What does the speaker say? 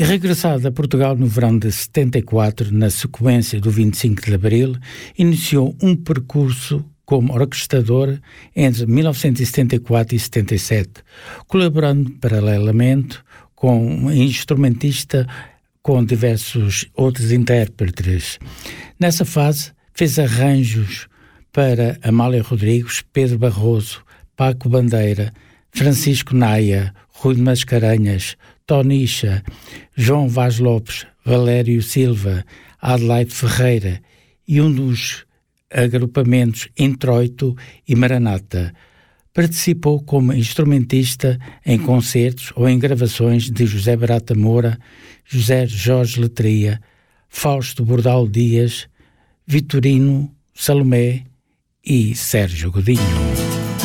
E regressado a Portugal no verão de 74, na sequência do 25 de Abril, iniciou um percurso como orquestrador entre 1974 e 77, colaborando paralelamente com instrumentista com diversos outros intérpretes. Nessa fase, fez arranjos para Amália Rodrigues, Pedro Barroso, Paco Bandeira, Francisco Naia, Rui de Mascarenhas, Tonicha, João Vaz Lopes, Valério Silva, Adelaide Ferreira e um dos agrupamentos Introito e Maranata. Participou como instrumentista em concertos ou em gravações de José Barata Moura, José Jorge Letria, Fausto Bordal Dias, Vitorino, Salomé e Sérgio Godinho.